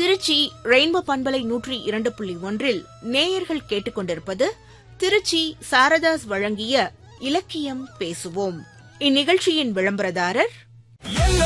Trichy rainbow பண்பலை 102.1 நேயர்கள் கேட்டுக்கொண்டிருப்பது திருச்சி சாரதாஸ் வழங்கிய இலக்கியம் பேசுவோம். இந்நிகழ்ச்சியின் விளம்பரதாரர்